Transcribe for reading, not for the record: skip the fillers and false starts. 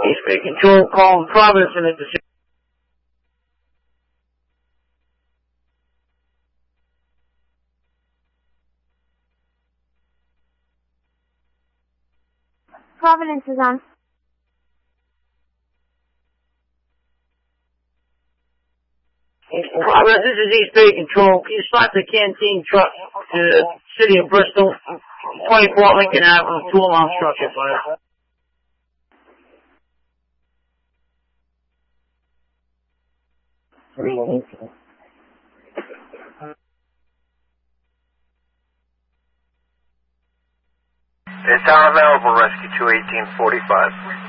East Control, calling Providence in the Providence is on. Providence, this is East Bay Control. Can you start the canteen truck to the city of Bristol, 24 Lincoln Avenue, 2-alarm structure, fire. It's unavailable, rescue 21845.